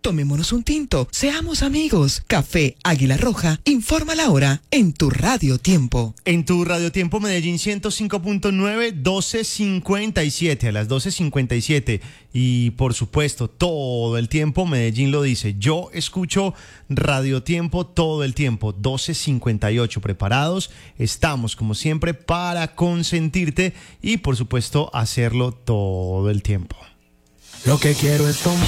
Tomémonos un tinto, seamos amigos. Café Águila Roja, informa la hora en tu Radio Tiempo. En tu Radio Tiempo Medellín 105.9, 12:57, a las 12:57. Y por supuesto, todo el tiempo Medellín lo dice. Yo escucho Radio Tiempo todo el tiempo, 12:58. Preparados, estamos como siempre para consentirte y por supuesto hacerlo todo el tiempo. Lo que quiero es tomar.